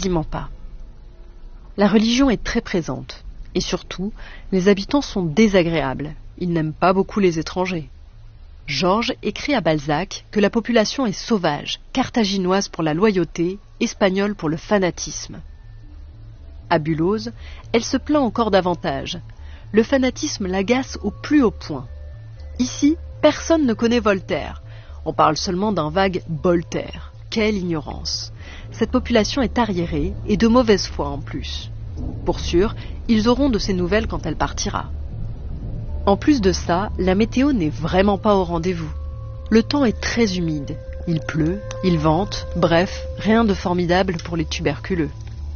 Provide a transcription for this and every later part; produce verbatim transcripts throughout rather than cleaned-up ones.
quasiment pas. La religion est très présente. Et surtout, les habitants sont désagréables. Ils n'aiment pas beaucoup les étrangers. Georges écrit à Balzac que la population est sauvage, carthaginoise pour la loyauté, espagnole pour le fanatisme. À Bulhouse, elle se plaint encore davantage. Le fanatisme l'agace au plus haut point. Ici, personne ne connaît Voltaire. On parle seulement d'un vague Boltaire. Quelle ignorance! Cette population est arriérée et de mauvaise foi en plus. Pour sûr, ils auront de ses nouvelles quand elle partira. En plus de ça, la météo n'est vraiment pas au rendez-vous. Le temps est très humide. Il pleut, il vente, bref, rien de formidable pour les tuberculeux.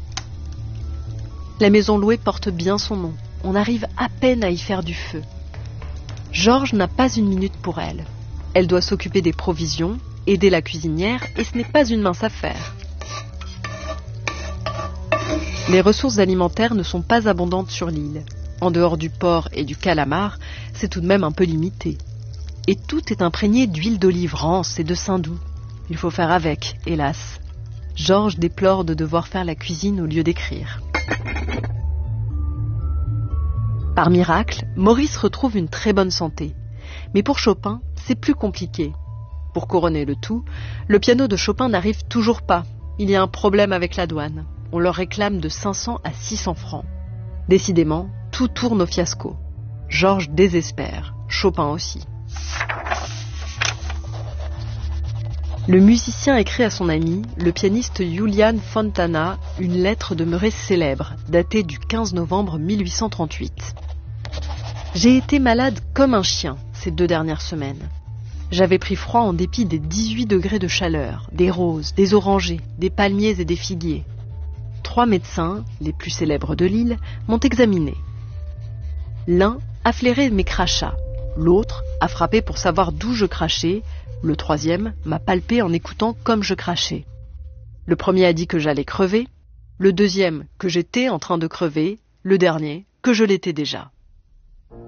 La maison louée porte bien son nom. On arrive à peine à y faire du feu. Georges n'a pas une minute pour elle. Elle doit s'occuper des provisions, aider la cuisinière, et ce n'est pas une mince affaire. Les ressources alimentaires ne sont pas abondantes sur l'île. En dehors du porc et du calamar, c'est tout de même un peu limité. Et tout est imprégné d'huile d'olive rance et de saindoux. Il faut faire avec, hélas. Georges déplore de devoir faire la cuisine au lieu d'écrire. Par miracle, Maurice retrouve une très bonne santé. Mais pour Chopin, c'est plus compliqué. Pour couronner le tout, le piano de Chopin n'arrive toujours pas. Il y a un problème avec la douane. On leur réclame de cinq cents à six cents francs. Décidément, tout tourne au fiasco. Georges désespère, Chopin aussi. Le musicien écrit à son ami, le pianiste Julian Fontana, une lettre demeurée célèbre, datée du quinze novembre mille huit cent trente-huit. « J'ai été malade comme un chien ces deux dernières semaines. J'avais pris froid en dépit des dix-huit degrés de chaleur, des roses, des orangers, des palmiers et des figuiers. Trois médecins, les plus célèbres de l'île, m'ont examiné. L'un a flairé mes crachats, l'autre a frappé pour savoir d'où je crachais, le troisième m'a palpé en écoutant comme je crachais. Le premier a dit que j'allais crever, le deuxième que j'étais en train de crever, le dernier que je l'étais déjà. »